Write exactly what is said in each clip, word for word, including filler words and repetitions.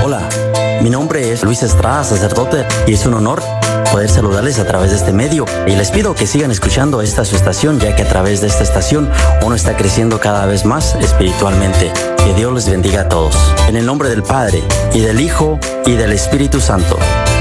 Hola, mi nombre es Luis Estrada, sacerdote, y es un honor poder saludarles a través de este medio. Y les pido que sigan escuchando esta su estación, ya que a través de esta estación uno está creciendo cada vez más espiritualmente. Que Dios les bendiga a todos. En el nombre del Padre, y del Hijo, y del Espíritu Santo.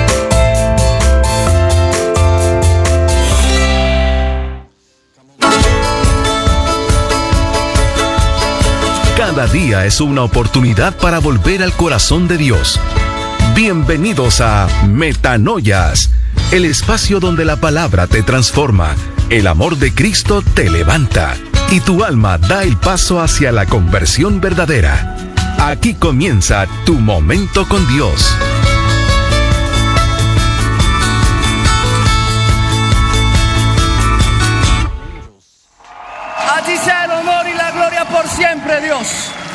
Cada día es una oportunidad para volver al corazón de Dios. Bienvenidos a Metanoias, el espacio donde la palabra te transforma, el amor de Cristo te levanta y tu alma da el paso hacia la conversión verdadera. Aquí comienza tu momento con Dios. A ti sea el honor y la gloria por siempre, Dios.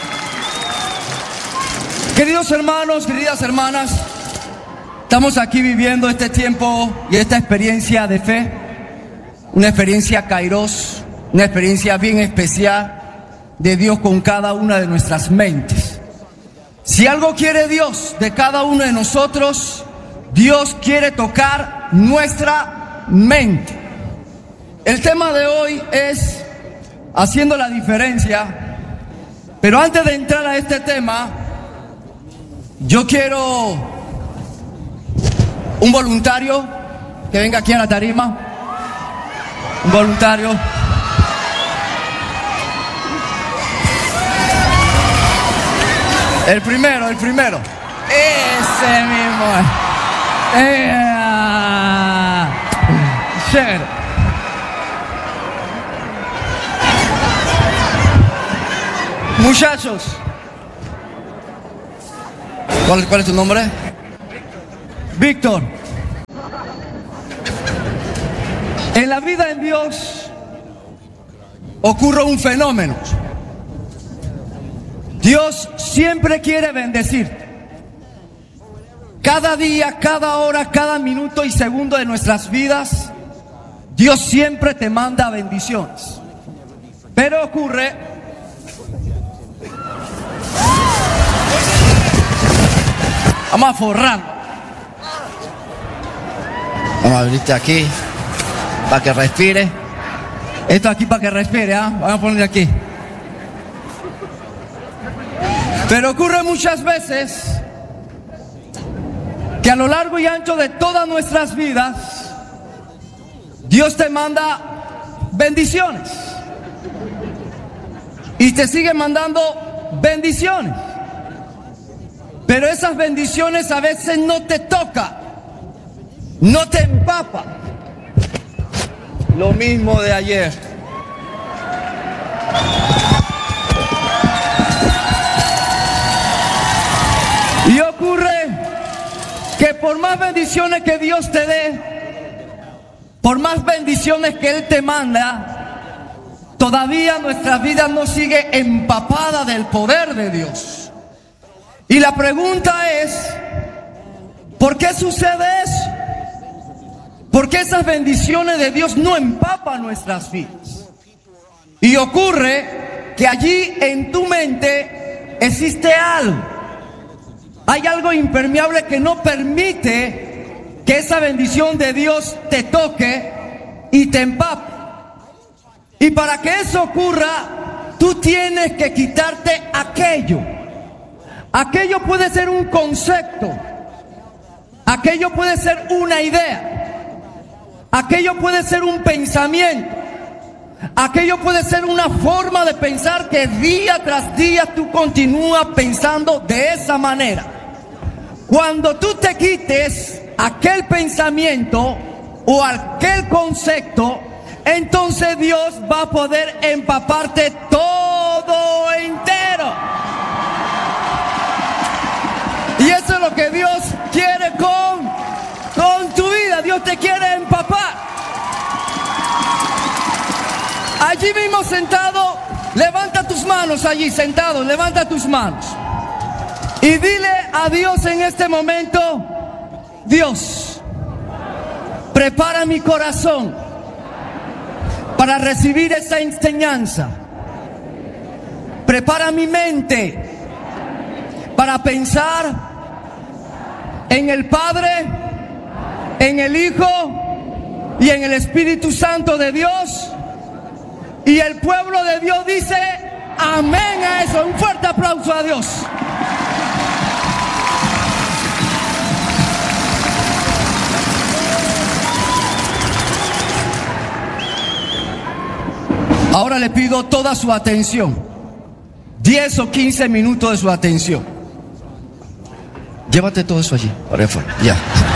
Queridos hermanos, queridas hermanas, estamos aquí viviendo este tiempo y esta experiencia de fe, una experiencia kairos, una experiencia bien especial de Dios con cada una de nuestras mentes. Si algo quiere Dios de cada uno de nosotros, Dios quiere tocar nuestra mente. El tema de hoy es haciendo la diferencia, pero antes de entrar a este tema, yo quiero un voluntario que venga aquí a la tarima. Un voluntario. El primero, el primero. Ese mismo. Eh, chévere. Muchachos, ¿cuál, ¿cuál es tu nombre? Víctor. En la vida en Dios ocurre un fenómeno. Dios siempre quiere bendecirte. Cada día, cada hora, cada minuto y segundo de nuestras vidas, Dios siempre te manda bendiciones. Pero ocurre Vamos a forrar. Vamos a abrirte aquí para que respire. Esto aquí para que respire, ¿ah? ¿eh? Vamos a ponerle aquí. Pero ocurre muchas veces que a lo largo y ancho de todas nuestras vidas, Dios te manda bendiciones. Y te sigue mandando bendiciones. Pero esas bendiciones a veces no te tocan, no te empapan. Lo mismo de ayer. Y ocurre que por más bendiciones que Dios te dé, por más bendiciones que Él te manda, todavía nuestra vida no sigue empapada del poder de Dios. Y la pregunta es, ¿por qué sucede eso? ¿Por qué esas bendiciones de Dios no empapan nuestras vidas? Y ocurre que allí en tu mente existe algo. Hay algo impermeable que no permite que esa bendición de Dios te toque y te empape. Y para que eso ocurra, tú tienes que quitarte aquello. Aquello puede ser un concepto, aquello puede ser una idea, aquello puede ser un pensamiento, aquello puede ser una forma de pensar que día tras día tú continúas pensando de esa manera. Cuando tú te quites aquel pensamiento o aquel concepto, entonces Dios va a poder empaparte todo entero. Y eso es lo que Dios quiere con, con tu vida. Dios te quiere empapar. Allí mismo sentado, levanta tus manos allí, sentado, levanta tus manos. Y dile a Dios en este momento, Dios, prepara mi corazón para recibir esa enseñanza. Prepara mi mente para pensar En el Padre, en el Hijo y en el Espíritu Santo de Dios. Y el pueblo de Dios dice amén a eso. Un fuerte aplauso a Dios. Ahora le pido toda su atención. diez o quince minutos de su atención. Llévate todo eso allí. Para afuera. Ya.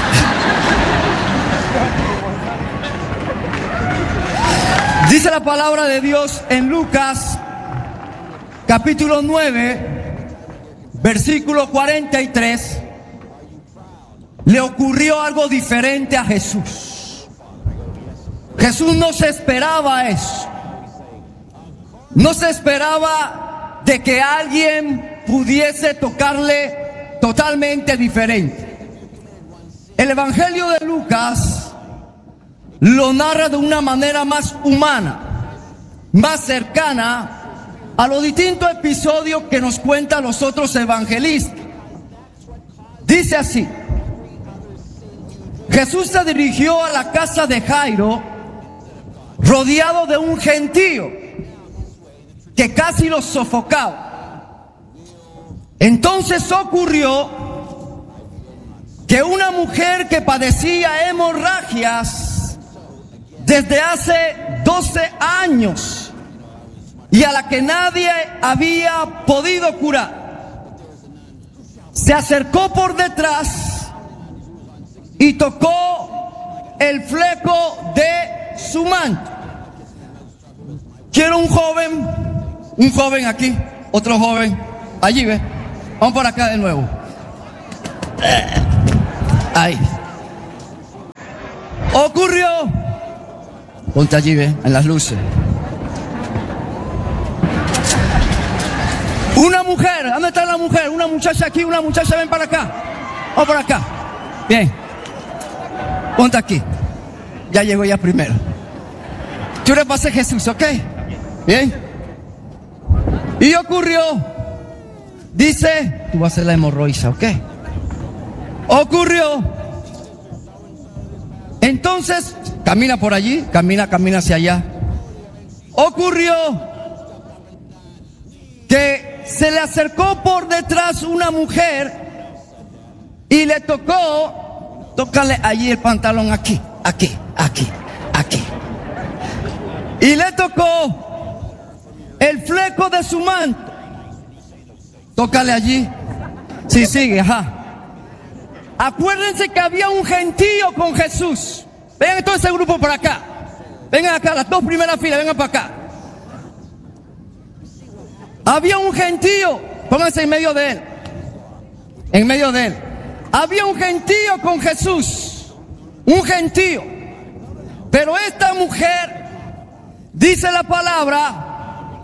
Dice la palabra de Dios en Lucas, capítulo nueve, versículo cuarenta y tres. Le ocurrió algo diferente a Jesús. Jesús no se esperaba eso. No se esperaba de que alguien pudiese tocarle totalmente diferente. El Evangelio de Lucas lo narra de una manera más humana, más cercana a los distintos episodios que nos cuentan los otros evangelistas. Dice así: Jesús se dirigió a la casa de Jairo, rodeado de un gentío que casi lo sofocaba. Entonces ocurrió que una mujer que padecía hemorragias desde hace doce años y a la que nadie había podido curar, se acercó por detrás y tocó el fleco de su manto. Quiero un joven, un joven aquí, otro joven, allí ve, vamos por acá de nuevo. Ahí. Ocurrió, ponte allí, ve, en las luces. Una mujer, ¿dónde está la mujer? Una muchacha aquí, una muchacha, ven para acá. Vamos por acá. Bien. Ponte aquí. Ya llegó ya primero. Tú le pasé Jesús, ¿ok? Bien. Y ocurrió, dice, tú vas a hacer la hemorroiza, ¿ok? Ocurrió. Entonces, camina por allí, camina, camina hacia allá. Ocurrió que se le acercó por detrás una mujer y le tocó, tócale allí el pantalón, aquí, aquí, aquí, aquí. Y le tocó el fleco de su manto. Tócale allí. Sí, sigue, ajá. Acuérdense que había un gentío con Jesús. Vengan todo ese grupo por acá. Vengan acá, las dos primeras filas, vengan para acá. Había un gentío, pónganse en medio de él. En medio de él. Había un gentío con Jesús. Un gentío. Pero esta mujer, dice la palabra,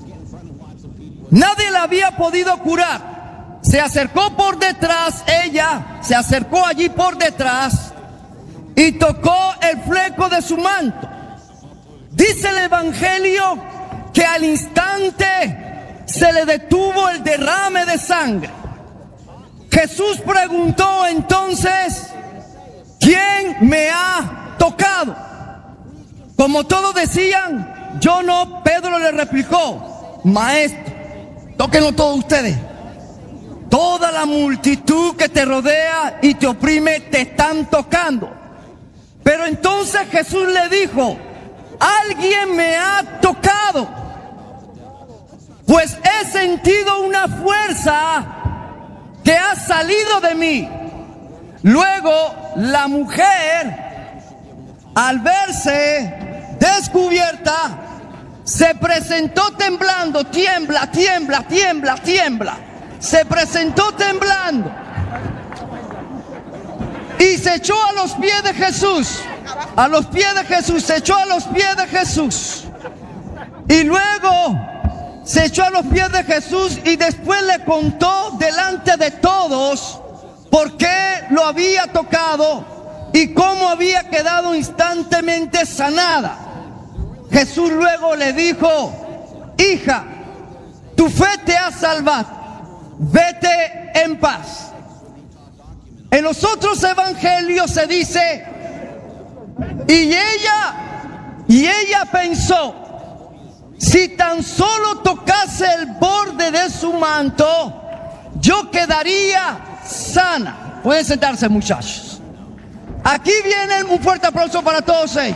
nadie la había podido curar. Se acercó por detrás, ella se acercó allí por detrás y tocó el fleco de su manto. Dice el Evangelio que al instante se le detuvo el derrame de sangre. Jesús preguntó entonces, ¿quién me ha tocado? Como todos decían, yo no. Pedro le replicó, maestro, tóquenlo todos ustedes. Toda la multitud que te rodea y te oprime te están tocando. Pero entonces Jesús le dijo, alguien me ha tocado, pues he sentido una fuerza que ha salido de mí. Luego la mujer, al verse descubierta, se presentó temblando, tiembla, tiembla, tiembla, tiembla. Se presentó temblando y se echó a los pies de Jesús. A los pies de Jesús, se echó a los pies de Jesús. Y luego se echó a los pies de Jesús y después le contó delante de todos por qué lo había tocado y cómo había quedado instantemente sanada. Jesús luego le dijo, hija, tu fe te ha salvado. Vete en paz. En los otros evangelios se dice, y ella, y ella pensó, si tan solo tocase el borde de su manto, yo quedaría sana. Pueden sentarse, muchachos. Aquí viene un fuerte aplauso para todos ellos.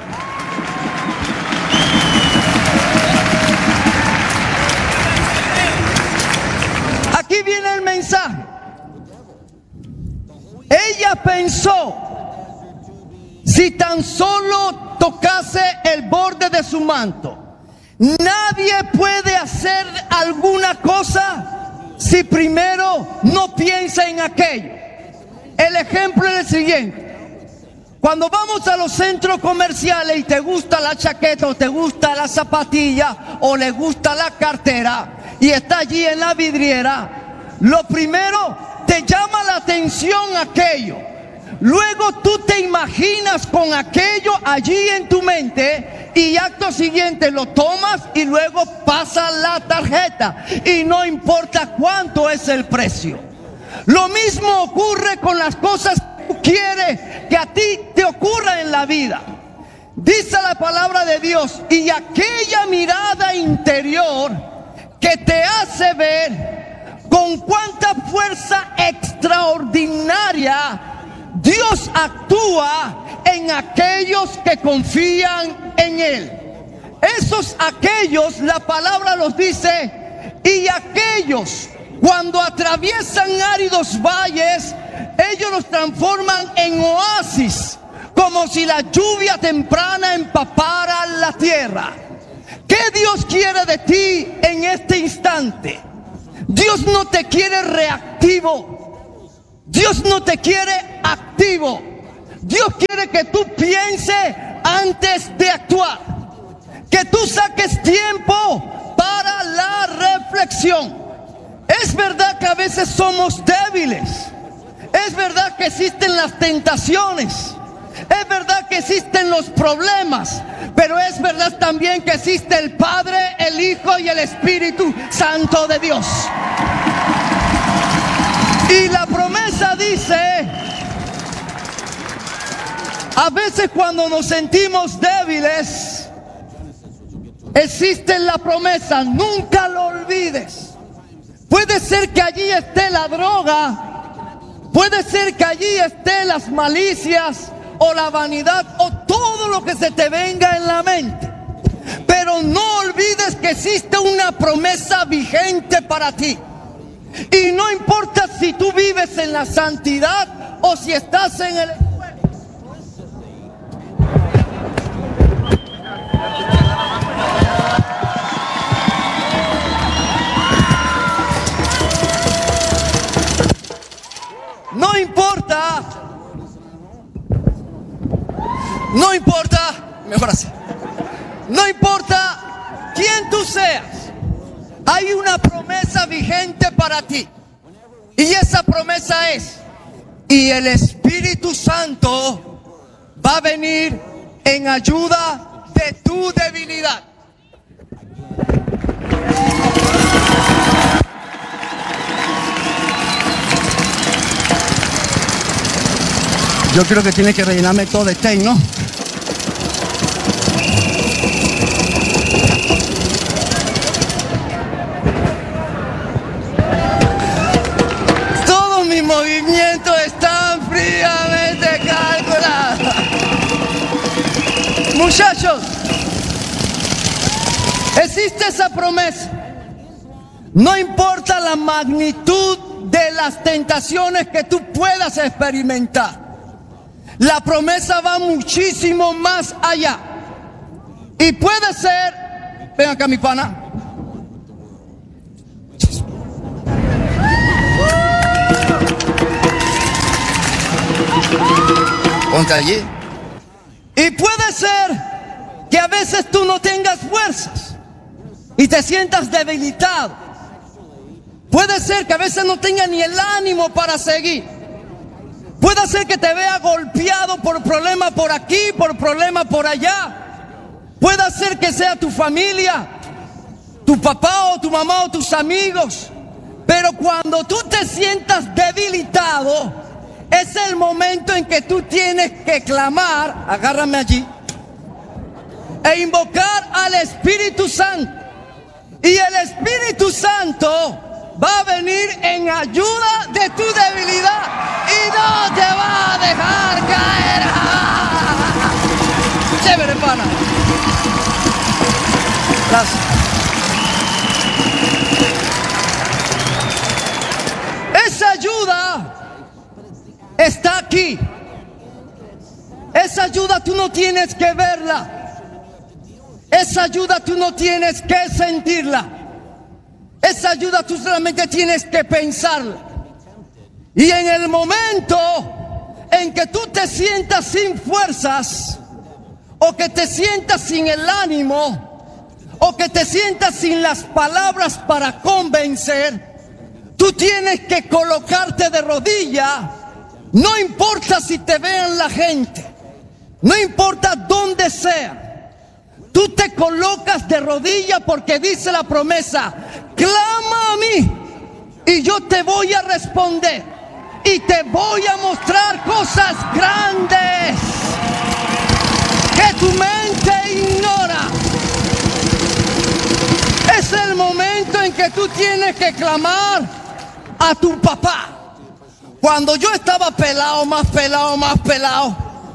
Aquí viene el mensaje. Ella pensó, si tan solo tocase el borde de su manto. Nadie puede hacer alguna cosa si primero no piensa en aquello. El ejemplo es el siguiente. Cuando vamos a los centros comerciales y te gusta la chaqueta o te gusta la zapatilla o le gusta la cartera y está allí en la vidriera, lo primero te llama la atención aquello. Luego tú te imaginas con aquello allí en tu mente y acto siguiente lo tomas y luego pasas la tarjeta y no importa cuánto es el precio. Lo mismo ocurre con las cosas que tú quieres que a ti te ocurra en la vida. Dice la palabra de Dios, y aquella mirada interior que te hace ver con cuánta fuerza extraordinaria Dios actúa en aquellos que confían en Él. Esos aquellos, la palabra los dice, y aquellos cuando atraviesan áridos valles, ellos los transforman en oasis, como si la lluvia temprana empapara la tierra. ¿Qué Dios quiere de ti en este instante? Dios no te quiere reactivo. Dios no te quiere activo. Dios quiere que tú pienses antes de actuar. Que tú saques tiempo para la reflexión. Es verdad que a veces somos débiles. Es verdad que existen las tentaciones. Es verdad que existen los problemas. Pero es verdad también que existe el Padre, el Hijo y el Espíritu Santo de Dios. Y la promesa dice, a veces cuando nos sentimos débiles, existe la promesa, nunca lo olvides. Puede ser que allí esté la droga, puede ser que allí esté las malicias o la vanidad o todo lo que se te venga en la mente. Pero no olvides que existe una promesa vigente para ti. Y no importa si tú vives en la santidad o si estás en el... No importa, no importa, mejor así, no importa quién tú seas, hay una promesa vigente para ti. Y esa promesa es, y el Espíritu Santo va a venir en ayuda de tu debilidad. Yo creo que tiene que rellenarme todo de té, ¿no? Todos mis movimientos están fríamente calculados. Muchachos, existe esa promesa. No importa la magnitud de las tentaciones que tú puedas experimentar. La promesa va muchísimo más allá. Y puede ser, ven acá mi pana. Ponte allí. Y puede ser que a veces tú no tengas fuerzas y te sientas debilitado. Puede ser que a veces no tengas ni el ánimo para seguir. Puede ser que te vea golpeado por problemas por aquí, por problemas por allá. Puede ser que sea tu familia, tu papá o tu mamá o tus amigos. Pero cuando tú te sientas debilitado, el momento en que tú tienes que clamar, agárrame allí, e invocar al Espíritu Santo. Y el Espíritu Santo va a venir en ayuda de tu debilidad y no te va a dejar caer. Chévere, pana. Gracias. Esa ayuda está aquí. Esa ayuda tú no tienes que verla. Esa ayuda tú no tienes que sentirla. Esa ayuda tú solamente tienes que pensarla. Y en el momento en que tú te sientas sin fuerzas, o que te sientas sin el ánimo, o que te sientas sin las palabras para convencer, tú tienes que colocarte de rodilla. No importa si te vean la gente, no importa dónde sea. Tú te colocas de rodilla porque dice la promesa: clama a mí y yo te voy a responder y te voy a mostrar cosas grandes que tu mente ignora. Es el momento en que tú tienes que clamar a tu papá. Cuando yo estaba pelado, más pelado, más pelado,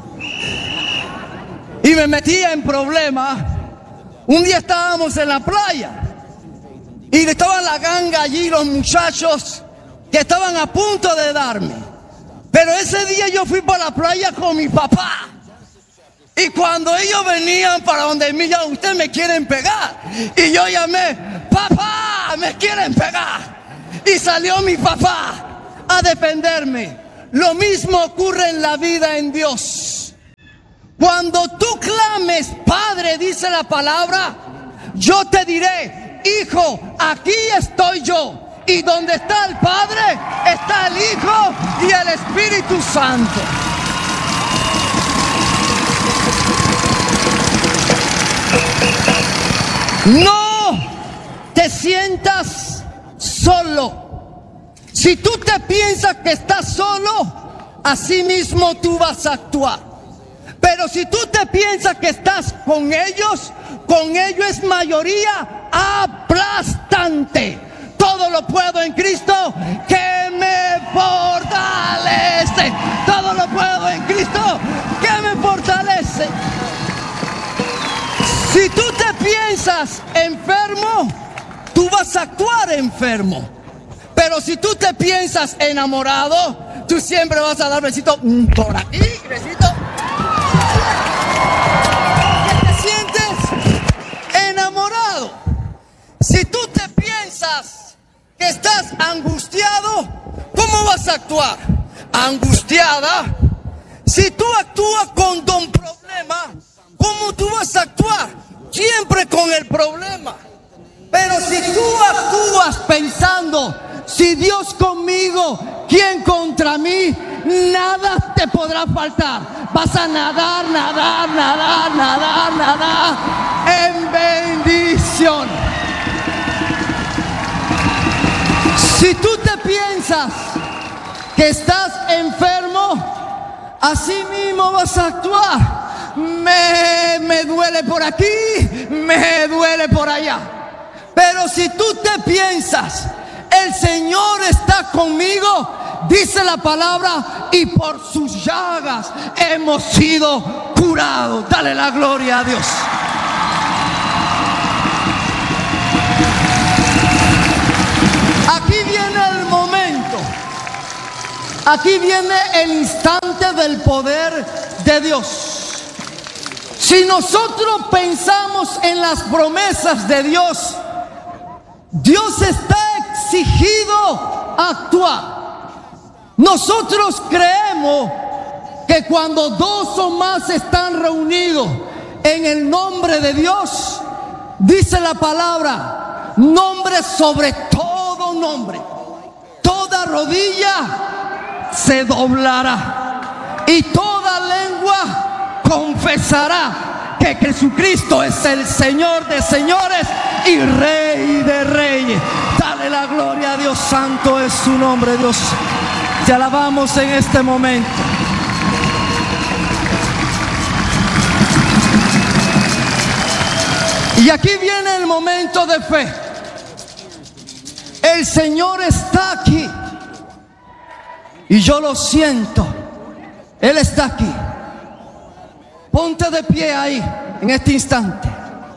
y me metía en problemas, un día estábamos en la playa y estaban la ganga allí, los muchachos que estaban a punto de darme. Pero ese día yo fui para la playa con mi papá. Y cuando ellos venían para donde mí, ya ustedes me quieren pegar. Y yo llamé: papá, me quieren pegar. Y salió mi papá a defenderme. Lo mismo ocurre en la vida en Dios. Cuando tú clames, Padre, dice la palabra, yo te diré: hijo, aquí estoy yo. Y donde está el Padre, está el Hijo y el Espíritu Santo. No te sientas solo. Si tú te piensas que estás solo, así mismo tú vas a actuar. Pero si tú te piensas que estás con ellos, con ellos es mayoría aplastante. Todo lo puedo en Cristo que me fortalece. Todo lo puedo en Cristo que me fortalece. Si tú te piensas enfermo, tú vas a actuar enfermo. Pero si tú te piensas enamorado, tú siempre vas a dar besito por aquí, besito. ¿Qué te sientes? Enamorado. Si tú te piensas que estás angustiado, ¿cómo vas a actuar? Angustiada. Si tú actúas con don problema, ¿cómo tú vas a actuar? Siempre con el problema. Pero si tú actúas pensando: si Dios conmigo, ¿quién contra mí? Nada te podrá faltar. Vas a nadar, nadar, nadar, nadar, nadar en bendición. Si tú te piensas que estás enfermo, así mismo vas a actuar. Me, me duele por aquí, me duele por allá. Pero si tú te piensas: el Señor está conmigo, dice la palabra, y por sus llagas hemos sido curados. Dale la gloria a Dios. Aquí viene el momento. Aquí viene el instante del poder de Dios. Si nosotros pensamos en las promesas de Dios, Dios está exigido a actuar. Nosotros creemos que cuando dos o más están reunidos en el nombre de Dios, dice la palabra, nombre sobre todo nombre, toda rodilla se doblará y toda lengua confesará que Jesucristo es el Señor de señores y Rey de reyes. Dale la gloria a Dios, santo es su nombre, Dios. Te alabamos en este momento. Y aquí viene el momento de fe. El Señor está aquí. Y yo lo siento. Él está aquí. Ponte de pie ahí, en este instante.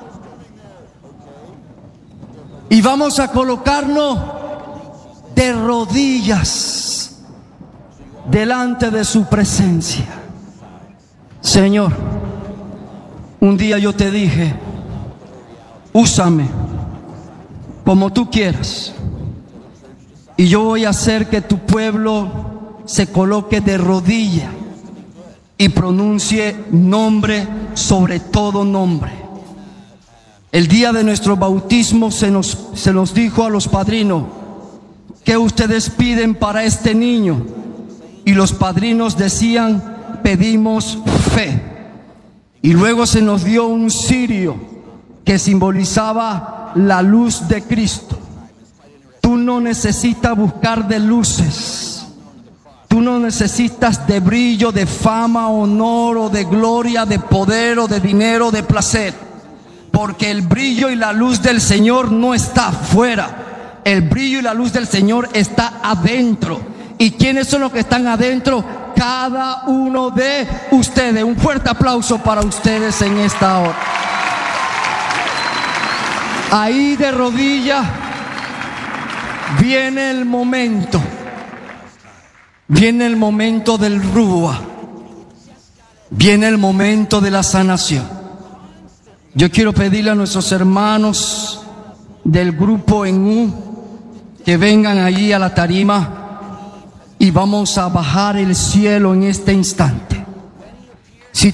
Y vamos a colocarnos de rodillas delante de su presencia. Señor, un día yo te dije, úsame como tú quieras. Y yo voy a hacer que tu pueblo se coloque de rodillas y pronuncie nombre sobre todo nombre. El día de nuestro bautismo se nos, se nos dijo a los padrinos, ¿qué ustedes piden para este niño? Y los padrinos decían, pedimos fe. Y luego se nos dio un cirio que simbolizaba la luz de Cristo. Tú no necesitas buscar de luces. Tú no necesitas de brillo, de fama, honor o de gloria, de poder o de dinero, de placer. Porque el brillo y la luz del Señor no está afuera. El brillo y la luz del Señor está adentro. ¿Y quiénes son los que están adentro? Cada uno de ustedes. Un fuerte aplauso para ustedes en esta hora. Ahí de rodillas viene el momento. Viene el momento del Rúa. Viene el momento de la sanación. Yo quiero pedirle a nuestros hermanos del grupo en U que vengan allí a la tarima y vamos a bajar el cielo en este instante.